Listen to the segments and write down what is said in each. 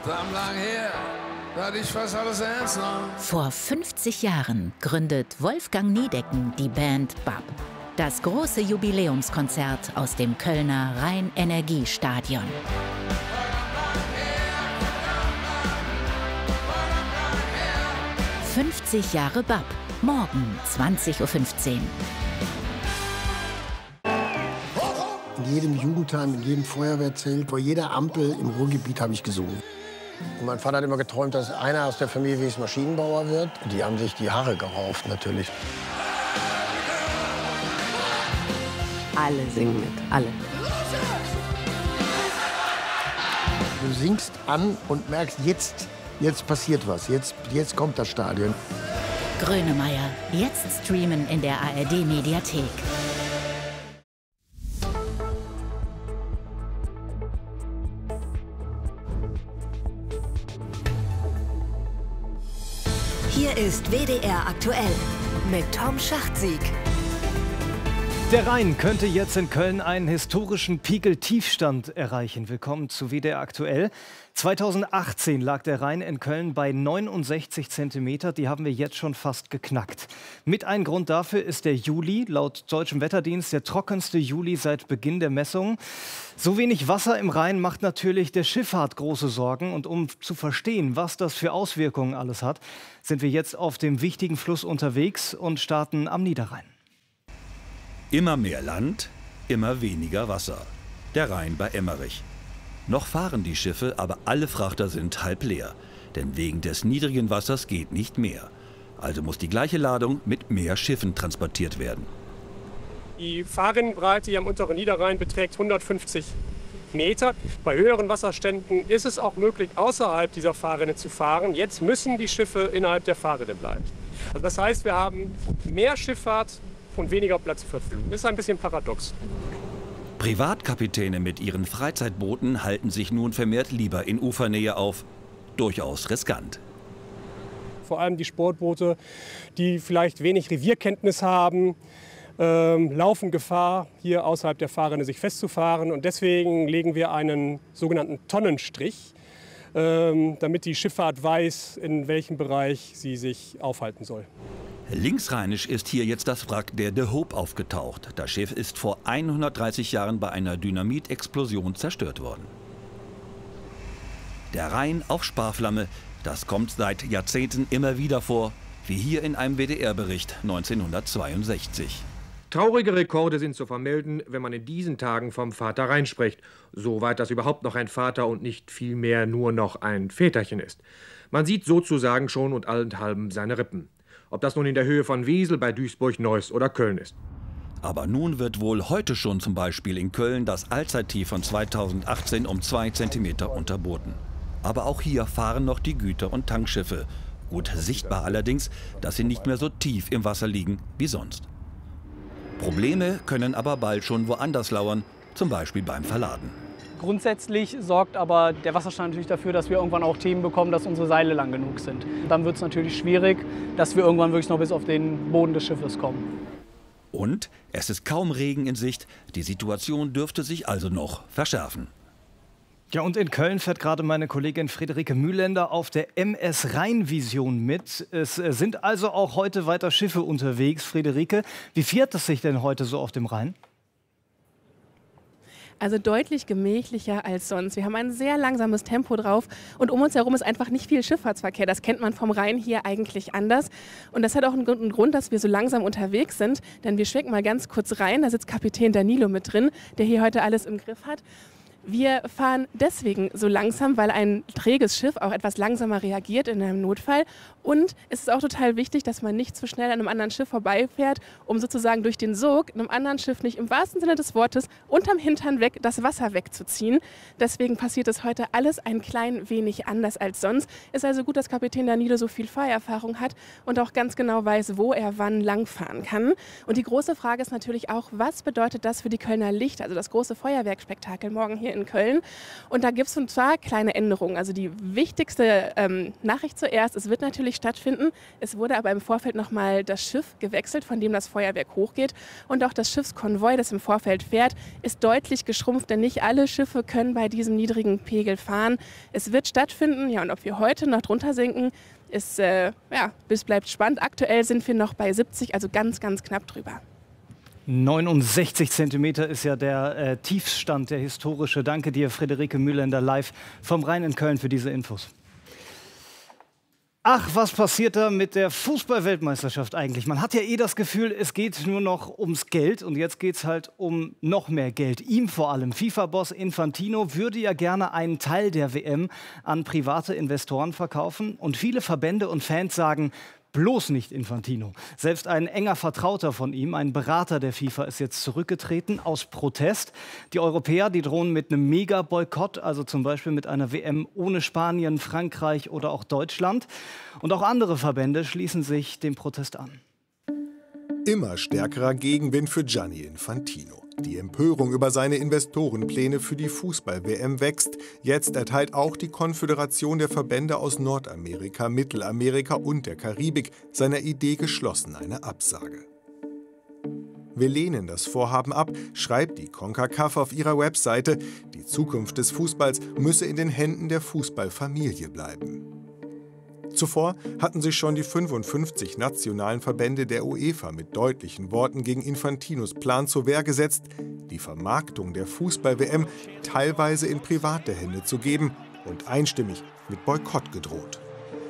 Lang her, da hatte ich fast alles ernst noch. Vor 50 Jahren gründet Wolfgang Niedecken die Band BAP. Das große Jubiläumskonzert aus dem Kölner Rhein-Energie-Stadion. 50 Jahre BAP. Morgen 20:15 Uhr. In jedem Jugendheim, in jedem Feuerwehrzelt, vor jeder Ampel im Ruhrgebiet habe ich gesungen. Und mein Vater hat immer geträumt, dass einer aus der Familie wie Maschinenbauer wird. Die haben sich die Haare gerauft, natürlich. Alle singen mit, alle. Du singst an und merkst, jetzt passiert was, jetzt kommt das Stadion. Grönemeyer, jetzt streamen in der ARD-Mediathek. Hier ist WDR aktuell mit Tom Schachtsieg. Der Rhein könnte jetzt in Köln einen historischen Pegeltiefstand erreichen. Willkommen zu WDR aktuell. 2018 lag der Rhein in Köln bei 69 Zentimeter. Die haben wir jetzt schon fast geknackt. Mit ein Grund dafür ist der Juli, laut deutschem Wetterdienst der trockenste Juli seit Beginn der Messungen. So wenig Wasser im Rhein macht natürlich der Schifffahrt große Sorgen. Und um zu verstehen, was das für Auswirkungen alles hat, sind wir jetzt auf dem wichtigen Fluss unterwegs und starten am Niederrhein. Immer mehr Land, immer weniger Wasser. Der Rhein bei Emmerich. Noch fahren die Schiffe, aber alle Frachter sind halb leer. Denn wegen des niedrigen Wassers geht nicht mehr. Also muss die gleiche Ladung mit mehr Schiffen transportiert werden. Die Fahrrinnenbreite hier am unteren Niederrhein beträgt 150 Meter. Bei höheren Wasserständen ist es auch möglich, außerhalb dieser Fahrrinne zu fahren. Jetzt müssen die Schiffe innerhalb der Fahrrinne bleiben. Also das heißt, wir haben mehr Schifffahrt und weniger Platz zur Verfügung. Das ist ein bisschen paradox. Privatkapitäne mit ihren Freizeitbooten halten sich nun vermehrt lieber in Ufernähe auf. Durchaus riskant. Vor allem die Sportboote, die vielleicht wenig Revierkenntnis haben, laufen Gefahr, hier außerhalb der Fahrrinne sich festzufahren. Und deswegen legen wir einen sogenannten Tonnenstrich, damit die Schifffahrt weiß, in welchem Bereich sie sich aufhalten soll. Linksrheinisch ist hier jetzt das Wrack der De Hoop aufgetaucht. Das Schiff ist vor 130 Jahren bei einer Dynamitexplosion zerstört worden. Der Rhein auf Sparflamme, das kommt seit Jahrzehnten immer wieder vor, wie hier in einem WDR-Bericht 1962. Traurige Rekorde sind zu vermelden, wenn man in diesen Tagen vom Vater Rhein spricht, soweit das überhaupt noch ein Vater und nicht vielmehr nur noch ein Väterchen ist. Man sieht sozusagen schon und allenthalben seine Rippen. Ob das nun in der Höhe von Wesel, bei Duisburg, Neuss oder Köln ist. Aber nun wird wohl heute schon zum Beispiel in Köln das Allzeittief von 2018 um 2 Zentimeter unterboten. Aber auch hier fahren noch die Güter- und Tankschiffe. Gut sichtbar allerdings, dass sie nicht mehr so tief im Wasser liegen wie sonst. Probleme können aber bald schon woanders lauern, zum Beispiel beim Verladen. Grundsätzlich sorgt aber der Wasserstand natürlich dafür, dass wir irgendwann auch Themen bekommen, dass unsere Seile lang genug sind. Dann wird es natürlich schwierig, dass wir irgendwann wirklich noch bis auf den Boden des Schiffes kommen. Und es ist kaum Regen in Sicht. Die Situation dürfte sich also noch verschärfen. Ja, und in Köln fährt gerade meine Kollegin Friederike Mühlender auf der MS Rhein-Vision mit. Es sind also auch heute weiter Schiffe unterwegs. Friederike, wie fährt es sich denn heute so auf dem Rhein? Also deutlich gemächlicher als sonst. Wir haben ein sehr langsames Tempo drauf und um uns herum ist einfach nicht viel Schifffahrtsverkehr. Das kennt man vom Rhein hier eigentlich anders. Und das hat auch einen Grund, dass wir so langsam unterwegs sind. Denn wir schwenken mal ganz kurz rein. Da sitzt Kapitän Danilo mit drin, der hier heute alles im Griff hat. Wir fahren deswegen so langsam, weil ein träges Schiff auch etwas langsamer reagiert in einem Notfall. Und es ist auch total wichtig, dass man nicht zu schnell an einem anderen Schiff vorbeifährt, um sozusagen durch den Sog einem anderen Schiff nicht im wahrsten Sinne des Wortes unterm Hintern weg das Wasser wegzuziehen. Deswegen passiert es heute alles ein klein wenig anders als sonst. Ist also gut, dass Kapitän Danilo so viel Fahrerfahrung hat und auch ganz genau weiß, wo er wann langfahren kann. Und die große Frage ist natürlich auch, was bedeutet das für die Kölner Lichter, also das große Feuerwerkspektakel morgen hier hier in Köln. Und da gibt es zwar kleine Änderungen. Also die wichtigste Nachricht zuerst, es wird natürlich stattfinden. Es wurde aber im Vorfeld nochmal das Schiff gewechselt, von dem das Feuerwerk hochgeht. Und auch das Schiffskonvoi, das im Vorfeld fährt, ist deutlich geschrumpft, denn nicht alle Schiffe können bei diesem niedrigen Pegel fahren. Es wird stattfinden, ja, und ob wir heute noch drunter sinken, ist, bis bleibt spannend. Aktuell sind wir noch bei 70, also ganz, ganz knapp drüber. 69 Zentimeter ist ja der Tiefstand, der historische. Danke dir, Friederike Mühlender, live vom Rhein in Köln für diese Infos. Ach, was passiert da mit der Fußball-Weltmeisterschaft eigentlich? Man hat ja das Gefühl, es geht nur noch ums Geld und jetzt geht es halt um noch mehr Geld. Ihm vor allem. FIFA-Boss Infantino würde ja gerne einen Teil der WM an private Investoren verkaufen und viele Verbände und Fans sagen, bloß nicht Infantino. Selbst ein enger Vertrauter von ihm, ein Berater der FIFA, ist jetzt zurückgetreten aus Protest. Die Europäer, die drohen mit einem Mega-Boykott, also zum Beispiel mit einer WM ohne Spanien, Frankreich oder auch Deutschland. Und auch andere Verbände schließen sich dem Protest an. Immer stärkerer Gegenwind für Gianni Infantino. Die Empörung über seine Investorenpläne für die Fußball-WM wächst. Jetzt erteilt auch die Konföderation der Verbände aus Nordamerika, Mittelamerika und der Karibik seiner Idee geschlossen eine Absage. Wir lehnen das Vorhaben ab, schreibt die CONCACAF auf ihrer Webseite. Die Zukunft des Fußballs müsse in den Händen der Fußballfamilie bleiben. Zuvor hatten sich schon die 55 nationalen Verbände der UEFA mit deutlichen Worten gegen Infantinos Plan zur Wehr gesetzt, die Vermarktung der Fußball-WM teilweise in private Hände zu geben und einstimmig mit Boykott gedroht.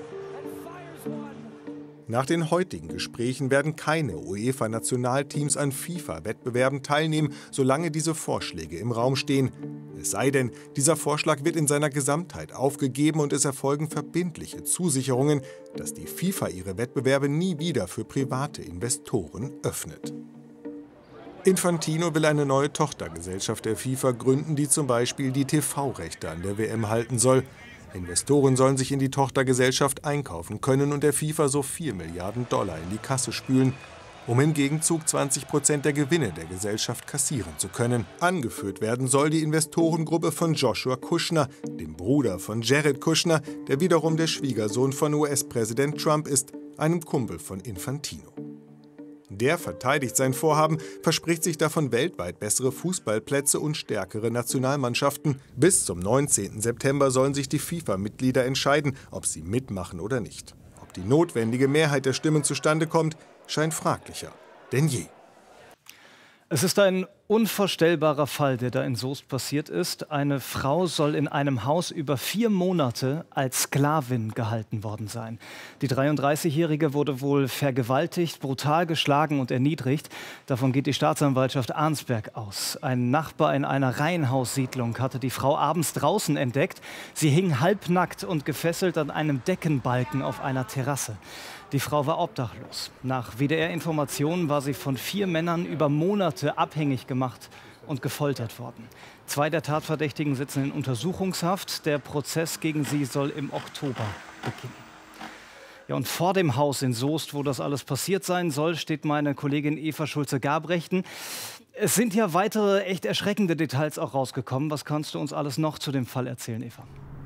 Nach den heutigen Gesprächen werden keine UEFA-Nationalteams an FIFA-Wettbewerben teilnehmen, solange diese Vorschläge im Raum stehen. Es sei denn, dieser Vorschlag wird in seiner Gesamtheit aufgegeben und es erfolgen verbindliche Zusicherungen, dass die FIFA ihre Wettbewerbe nie wieder für private Investoren öffnet. Infantino will eine neue Tochtergesellschaft der FIFA gründen, die zum Beispiel die TV-Rechte an der WM halten soll. Investoren sollen sich in die Tochtergesellschaft einkaufen können und der FIFA so 4 Milliarden $ in die Kasse spülen, um im Gegenzug 20% der Gewinne der Gesellschaft kassieren zu können. Angeführt werden soll die Investorengruppe von Joshua Kushner, dem Bruder von Jared Kushner, der wiederum der Schwiegersohn von US-Präsident Trump ist, einem Kumpel von Infantino. Der verteidigt sein Vorhaben, verspricht sich davon weltweit bessere Fußballplätze und stärkere Nationalmannschaften. Bis zum 19. September sollen sich die FIFA-Mitglieder entscheiden, ob sie mitmachen oder nicht. Ob die notwendige Mehrheit der Stimmen zustande kommt, scheint fraglicher denn je. Es ist ein unvorstellbarer Fall, der da in Soest passiert ist. Eine Frau soll in einem Haus über 4 Monate als Sklavin gehalten worden sein. Die 33-Jährige wurde wohl vergewaltigt, brutal geschlagen und erniedrigt. Davon geht die Staatsanwaltschaft Arnsberg aus. Ein Nachbar in einer Reihenhaussiedlung hatte die Frau abends draußen entdeckt. Sie hing halbnackt und gefesselt an einem Deckenbalken auf einer Terrasse. Die Frau war obdachlos. Nach WDR-Informationen war sie von 4 Männern über Monate abhängig gemacht und gefoltert worden. 2 der Tatverdächtigen sitzen in Untersuchungshaft. Der Prozess gegen sie soll im Oktober beginnen. Ja, und vor dem Haus in Soest, wo das alles passiert sein soll, steht meine Kollegin Eva Schulze-Gabrechten. Es sind ja weitere echt erschreckende Details auch rausgekommen. Was kannst du uns alles noch zu dem Fall erzählen, Eva?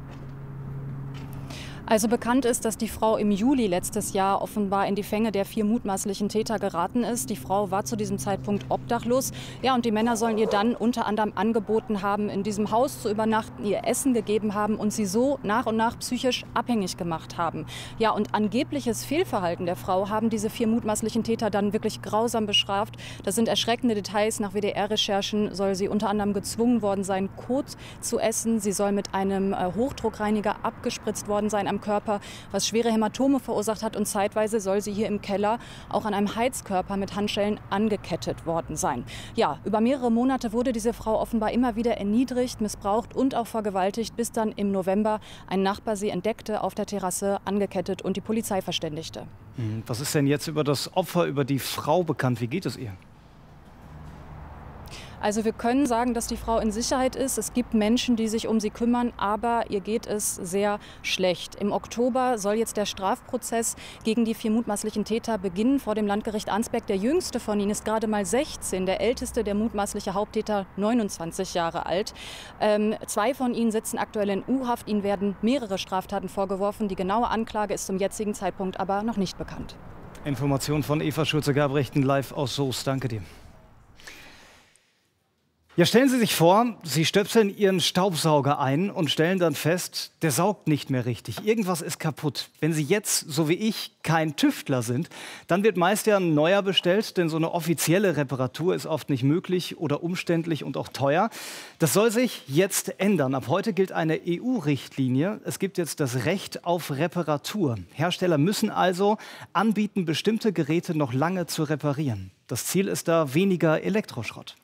Also bekannt ist, dass die Frau im Juli letztes Jahr offenbar in die Fänge der 4 mutmaßlichen Täter geraten ist. Die Frau war zu diesem Zeitpunkt obdachlos. Ja, und die Männer sollen ihr dann unter anderem angeboten haben, in diesem Haus zu übernachten, ihr Essen gegeben haben und sie so nach und nach psychisch abhängig gemacht haben. Ja, und angebliches Fehlverhalten der Frau haben diese 4 mutmaßlichen Täter dann wirklich grausam bestraft. Das sind erschreckende Details. Nach WDR-Recherchen soll sie unter anderem gezwungen worden sein, Kot zu essen. Sie soll mit einem Hochdruckreiniger abgespritzt worden sein am Körper, was schwere Hämatome verursacht hat, und zeitweise soll sie hier im Keller auch an einem Heizkörper mit Handschellen angekettet worden sein. Ja, über mehrere Monate wurde diese Frau offenbar immer wieder erniedrigt, missbraucht und auch vergewaltigt, bis dann im November ein Nachbar sie entdeckte, auf der Terrasse angekettet und die Polizei verständigte. Was ist denn jetzt über das Opfer, über die Frau bekannt? Wie geht es ihr? Also wir können sagen, dass die Frau in Sicherheit ist. Es gibt Menschen, die sich um sie kümmern, aber ihr geht es sehr schlecht. Im Oktober soll jetzt der Strafprozess gegen die 4 mutmaßlichen Täter beginnen vor dem Landgericht Arnsberg. Der jüngste von ihnen ist gerade mal 16, der älteste, der mutmaßliche Haupttäter, 29 Jahre alt. 2 von ihnen sitzen aktuell in U-Haft. Ihnen werden mehrere Straftaten vorgeworfen. Die genaue Anklage ist zum jetzigen Zeitpunkt aber noch nicht bekannt. Information von Eva Schulze-Gabrechten live aus Soest. Danke dir. Ja, stellen Sie sich vor, Sie stöpseln Ihren Staubsauger ein und stellen dann fest, der saugt nicht mehr richtig. Irgendwas ist kaputt. Wenn Sie jetzt, so wie ich, kein Tüftler sind, dann wird meist ja ein neuer bestellt, denn so eine offizielle Reparatur ist oft nicht möglich oder umständlich und auch teuer. Das soll sich jetzt ändern. Ab heute gilt eine EU-Richtlinie. Es gibt jetzt das Recht auf Reparatur. Hersteller müssen also anbieten, bestimmte Geräte noch lange zu reparieren. Das Ziel ist da weniger Elektroschrott.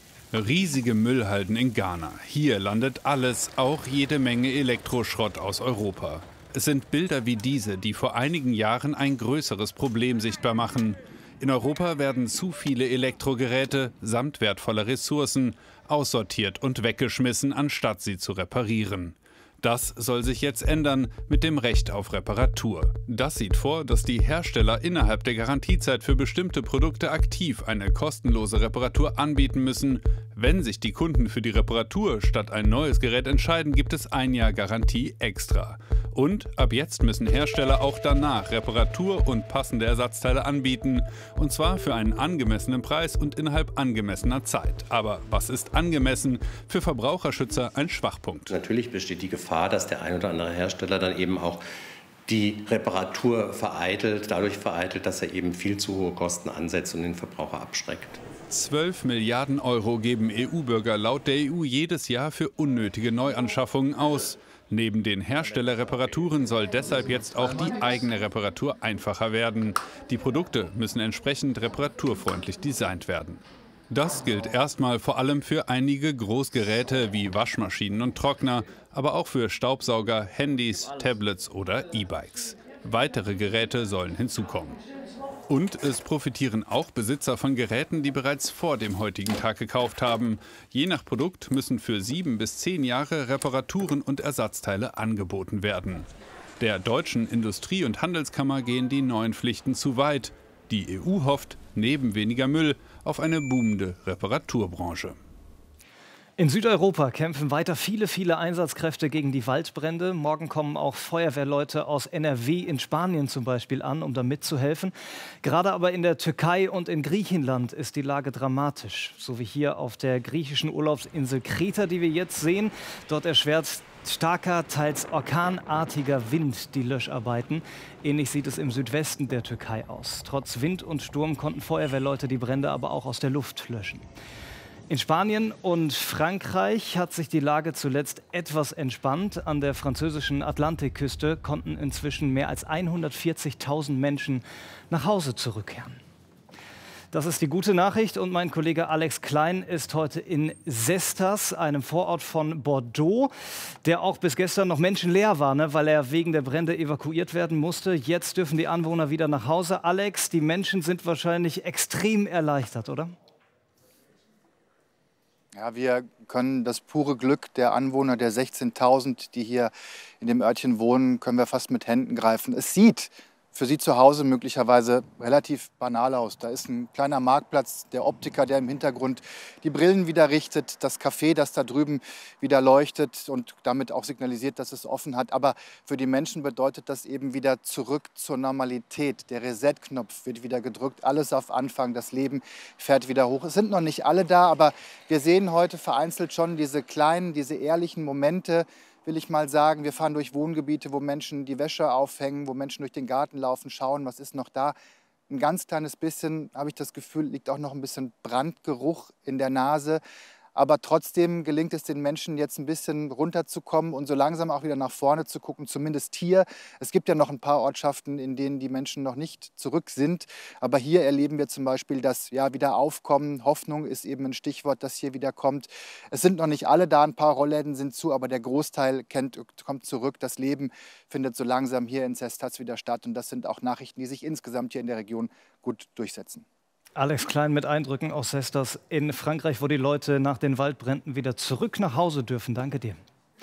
Riesige Müllhalden in Ghana. Hier landet alles, auch jede Menge Elektroschrott aus Europa. Es sind Bilder wie diese, die vor einigen Jahren ein größeres Problem sichtbar machen. In Europa werden zu viele Elektrogeräte samt wertvoller Ressourcen aussortiert und weggeschmissen, anstatt sie zu reparieren. Das soll sich jetzt ändern mit dem Recht auf Reparatur. Das sieht vor, dass die Hersteller innerhalb der Garantiezeit für bestimmte Produkte aktiv eine kostenlose Reparatur anbieten müssen. Wenn sich die Kunden für die Reparatur statt ein neues Gerät entscheiden, gibt es 1 Jahr Garantie extra. Und ab jetzt müssen Hersteller auch danach Reparatur und passende Ersatzteile anbieten. Und zwar für einen angemessenen Preis und innerhalb angemessener Zeit. Aber was ist angemessen? Für Verbraucherschützer ein Schwachpunkt. Natürlich besteht die Gefahr, dass der ein oder andere Hersteller dann eben auch die Reparatur dadurch vereitelt, dass er eben viel zu hohe Kosten ansetzt und den Verbraucher abschreckt. 12 Milliarden Euro geben EU-Bürger laut der EU jedes Jahr für unnötige Neuanschaffungen aus. Neben den Herstellerreparaturen soll deshalb jetzt auch die eigene Reparatur einfacher werden. Die Produkte müssen entsprechend reparaturfreundlich designt werden. Das gilt erstmal vor allem für einige Großgeräte wie Waschmaschinen und Trockner, aber auch für Staubsauger, Handys, Tablets oder E-Bikes. Weitere Geräte sollen hinzukommen. Und es profitieren auch Besitzer von Geräten, die bereits vor dem heutigen Tag gekauft haben. Je nach Produkt müssen für 7 bis 10 Jahre Reparaturen und Ersatzteile angeboten werden. Der Deutschen Industrie- und Handelskammer gehen die neuen Pflichten zu weit. Die EU hofft, neben weniger Müll, auf eine boomende Reparaturbranche. In Südeuropa kämpfen weiter viele Einsatzkräfte gegen die Waldbrände. Morgen kommen auch Feuerwehrleute aus NRW in Spanien zum Beispiel an, um da mitzuhelfen. Gerade aber in der Türkei und in Griechenland ist die Lage dramatisch. So wie hier auf der griechischen Urlaubsinsel Kreta, die wir jetzt sehen. Dort erschwert starker, teils orkanartiger Wind die Löscharbeiten. Ähnlich sieht es im Südwesten der Türkei aus. Trotz Wind und Sturm konnten Feuerwehrleute die Brände aber auch aus der Luft löschen. In Spanien und Frankreich hat sich die Lage zuletzt etwas entspannt. An der französischen Atlantikküste konnten inzwischen mehr als 140.000 Menschen nach Hause zurückkehren. Das ist die gute Nachricht und mein Kollege Alex Klein ist heute in Sestas, einem Vorort von Bordeaux, der auch bis gestern noch menschenleer war, ne, weil er wegen der Brände evakuiert werden musste. Jetzt dürfen die Anwohner wieder nach Hause. Alex, die Menschen sind wahrscheinlich extrem erleichtert, oder? Ja, wir können das pure Glück der Anwohner, der 16.000, die hier in dem Örtchen wohnen, können wir fast mit Händen greifen. Es sieht für Sie zu Hause möglicherweise relativ banal aus. Da ist ein kleiner Marktplatz, der Optiker, der im Hintergrund die Brillen wieder richtet, das Café, das da drüben wieder leuchtet und damit auch signalisiert, dass es offen hat. Aber für die Menschen bedeutet das eben wieder zurück zur Normalität. Der Reset-Knopf wird wieder gedrückt, alles auf Anfang, das Leben fährt wieder hoch. Es sind noch nicht alle da, aber wir sehen heute vereinzelt schon diese kleinen, diese ehrlichen Momente, will ich mal sagen. Wir fahren durch Wohngebiete, wo Menschen die Wäsche aufhängen, wo Menschen durch den Garten laufen, schauen, was ist noch da. Ein ganz kleines bisschen, habe ich das Gefühl, liegt auch noch ein bisschen Brandgeruch in der Nase. Aber trotzdem gelingt es den Menschen jetzt ein bisschen runterzukommen und so langsam auch wieder nach vorne zu gucken, zumindest hier. Es gibt ja noch ein paar Ortschaften, in denen die Menschen noch nicht zurück sind. Aber hier erleben wir zum Beispiel das Wiederaufkommen. Hoffnung ist eben ein Stichwort, das hier wieder kommt. Es sind noch nicht alle da, ein paar Rollläden sind zu, aber der Großteil kommt zurück. Das Leben findet so langsam hier in Sestas wieder statt. Und das sind auch Nachrichten, die sich insgesamt hier in der Region gut durchsetzen. Alex Klein mit Eindrücken aus Cestas in Frankreich, wo die Leute nach den Waldbränden wieder zurück nach Hause dürfen. Danke dir.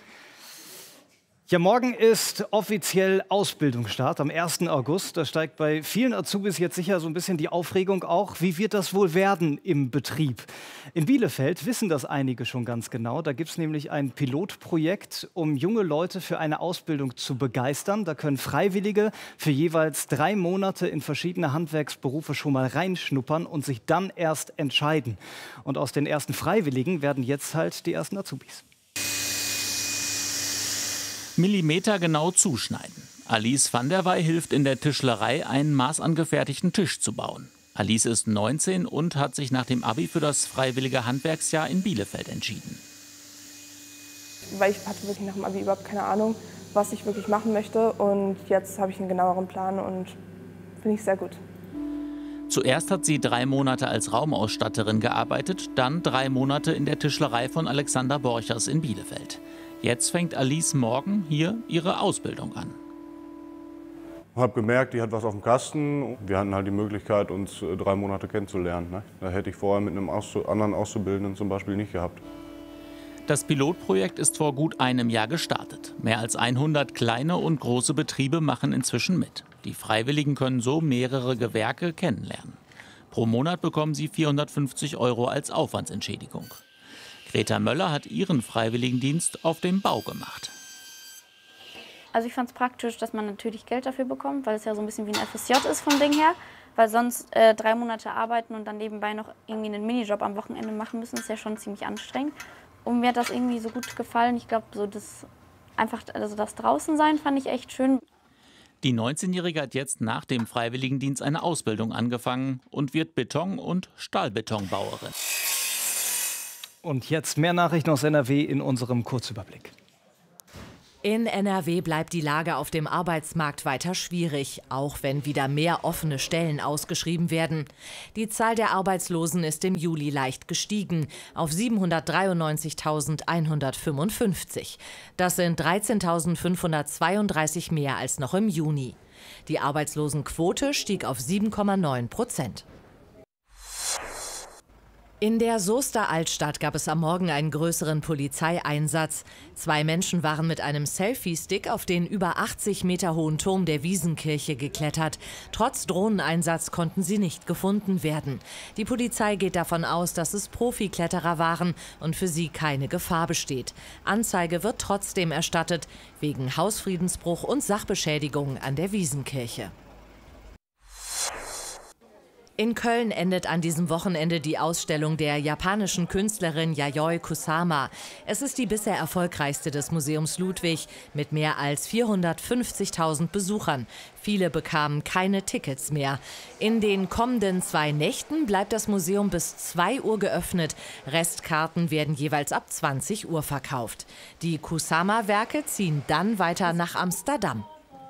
Ja, morgen ist offiziell Ausbildungsstart am 1. August. Da steigt bei vielen Azubis jetzt sicher so ein bisschen die Aufregung auch. Wie wird das wohl werden im Betrieb? In Bielefeld wissen das einige schon ganz genau. Da gibt es nämlich ein Pilotprojekt, um junge Leute für eine Ausbildung zu begeistern. Da können Freiwillige für jeweils 3 Monate in verschiedene Handwerksberufe schon mal reinschnuppern und sich dann erst entscheiden. Und aus den ersten Freiwilligen werden jetzt halt die ersten Azubis. Millimetergenau zuschneiden. Alice van der Wey hilft in der Tischlerei, einen maßangefertigten Tisch zu bauen. Alice ist 19 und hat sich nach dem Abi für das freiwillige Handwerksjahr in Bielefeld entschieden. Weil ich hatte wirklich nach dem Abi überhaupt keine Ahnung, was ich wirklich machen möchte. Und jetzt habe ich einen genaueren Plan und finde ich sehr gut. Zuerst hat sie 3 Monate als Raumausstatterin gearbeitet, dann 3 Monate in der Tischlerei von Alexander Borchers in Bielefeld. Jetzt fängt Alice morgen hier ihre Ausbildung an. Ich habe gemerkt, die hat was auf dem Kasten. Wir hatten halt die Möglichkeit, uns 3 Monate kennenzulernen. Ne? Da hätte ich vorher mit einem anderen Auszubildenden zum Beispiel nicht gehabt. Das Pilotprojekt ist vor gut einem Jahr gestartet. Mehr als 100 kleine und große Betriebe machen inzwischen mit. Die Freiwilligen können so mehrere Gewerke kennenlernen. Pro Monat bekommen sie 450 € als Aufwandsentschädigung. Greta Möller hat ihren Freiwilligendienst auf dem Bau gemacht. Also ich fand es praktisch, dass man natürlich Geld dafür bekommt, weil es ja so ein bisschen wie ein FSJ ist vom Ding her. Weil sonst 3 Monate arbeiten und dann nebenbei noch irgendwie einen Minijob am Wochenende machen müssen, ist ja schon ziemlich anstrengend. Und mir hat das irgendwie so gut gefallen. Ich glaube, so das Draußensein fand ich echt schön. Die 19-Jährige hat jetzt nach dem Freiwilligendienst eine Ausbildung angefangen und wird Beton- und Stahlbetonbauerin. Und jetzt mehr Nachrichten aus NRW in unserem Kurzüberblick. In NRW bleibt die Lage auf dem Arbeitsmarkt weiter schwierig, auch wenn wieder mehr offene Stellen ausgeschrieben werden. Die Zahl der Arbeitslosen ist im Juli leicht gestiegen auf 793.155. Das sind 13.532 mehr als noch im Juni. Die Arbeitslosenquote stieg auf 7,9%. In der Soester Altstadt gab es am Morgen einen größeren Polizeieinsatz. 2 Menschen waren mit einem Selfie-Stick auf den über 80 Meter hohen Turm der Wiesenkirche geklettert. Trotz Drohneneinsatz konnten sie nicht gefunden werden. Die Polizei geht davon aus, dass es Profikletterer waren und für sie keine Gefahr besteht. Anzeige wird trotzdem erstattet, wegen Hausfriedensbruch und Sachbeschädigung an der Wiesenkirche. In Köln endet an diesem Wochenende die Ausstellung der japanischen Künstlerin Yayoi Kusama. Es ist die bisher erfolgreichste des Museums Ludwig mit mehr als 450.000 Besuchern. Viele bekamen keine Tickets mehr. In den kommenden 2 Nächten bleibt das Museum bis 2 Uhr geöffnet. Restkarten werden jeweils ab 20 Uhr verkauft. Die Kusama-Werke ziehen dann weiter nach Amsterdam.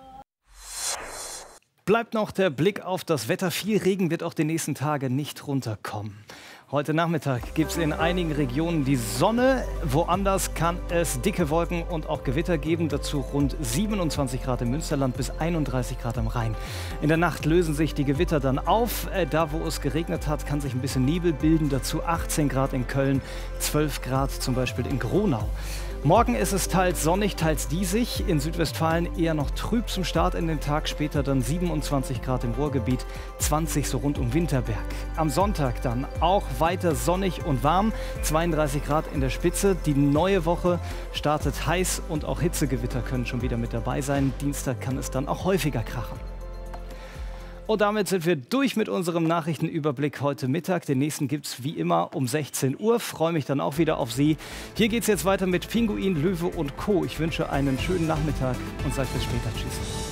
Bleibt noch der Blick auf das Wetter. Viel Regen wird auch die nächsten Tage nicht runterkommen. Heute Nachmittag gibt es in einigen Regionen die Sonne. Woanders kann es dicke Wolken und auch Gewitter geben. Dazu rund 27 Grad im Münsterland bis 31 Grad am Rhein. In der Nacht lösen sich die Gewitter dann auf. Da, wo es geregnet hat, kann sich ein bisschen Nebel bilden. Dazu 18 Grad in Köln, 12 Grad zum Beispiel in Gronau. Morgen ist es teils sonnig, teils diesig. In Südwestfalen eher noch trüb zum Start in den Tag. Später dann 27 Grad im Ruhrgebiet, 20 so rund um Winterberg. Am Sonntag dann auch weiter sonnig und warm, 32 Grad in der Spitze. Die neue Woche startet heiß und auch Hitzegewitter können schon wieder mit dabei sein. Dienstag kann es dann auch häufiger krachen. Und damit sind wir durch mit unserem Nachrichtenüberblick heute Mittag. Den nächsten gibt es wie immer um 16 Uhr. Freue mich dann auch wieder auf Sie. Hier geht es jetzt weiter mit Pinguin, Löwe und Co. Ich wünsche einen schönen Nachmittag und sage bis später. Tschüss.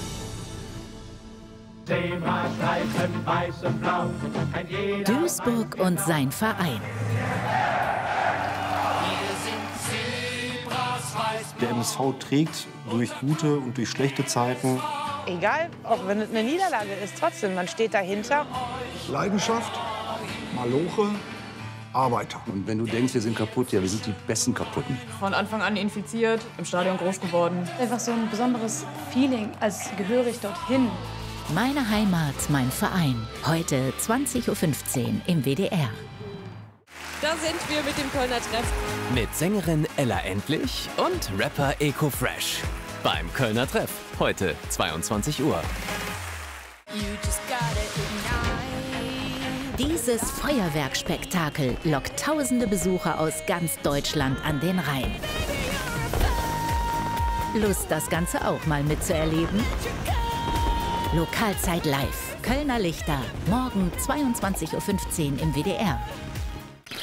Duisburg und sein Verein. Der MSV trägt durch gute und durch schlechte Zeiten. Egal, auch wenn es eine Niederlage ist, trotzdem, man steht dahinter. Leidenschaft, Maloche, Arbeiter. Und wenn du denkst, wir sind kaputt, ja, wir sind die besten Kaputten. Von Anfang an infiziert, im Stadion groß geworden. Einfach so ein besonderes Feeling, als gehöre ich dorthin. Meine Heimat, mein Verein. Heute 20:15 Uhr im WDR. Da sind wir mit dem Kölner Treff. Mit Sängerin Ella Endlich und Rapper Eko Fresh. Beim Kölner Treff. Heute 22 Uhr. Dieses Feuerwerkspektakel lockt tausende Besucher aus ganz Deutschland an den Rhein. Lust, das Ganze auch mal mitzuerleben? Lokalzeit live. Kölner Lichter. Morgen 22:15 Uhr im WDR.